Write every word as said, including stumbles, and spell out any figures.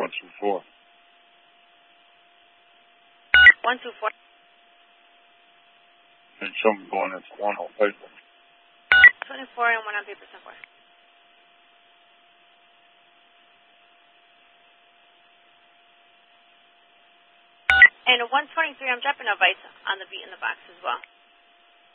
one two four. one two four. And show me going into one on paper. twenty-four and one on paper, ten four. And one twenty-three, I'm dropping a vice on the beat in the box as well.